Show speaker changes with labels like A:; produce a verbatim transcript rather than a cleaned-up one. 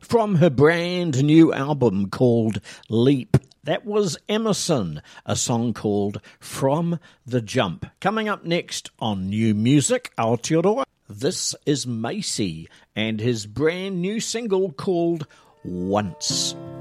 A: from her brand new album called Leap. That was Emerson, a song called From the Jump. Coming up next on New Music Aotearoa, this is Macy and his brand new single called Once.